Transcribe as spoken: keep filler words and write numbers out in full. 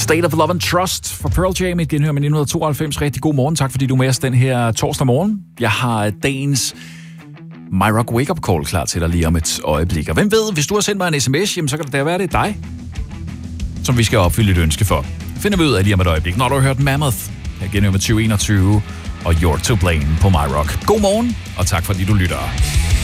State of Love and Trust for Pearl Jam, et genhør med nitten tooghalvfems. Rigtig god morgen. Tak fordi du er med os den her torsdag morgen. Jeg har dagens My Rock Wake Up Call klar til dig lige om et øjeblik. Og hvem ved, hvis du har sendt mig en sms, jamen, så kan det da være, det er dig, som vi skal opfylde et ønske for. Finder vi ud af lige om et øjeblik, når du har hørt Mammoth. Her genhør med tyve enogtyve og You're to Blame på My Rock. God morgen, og tak fordi du lytter.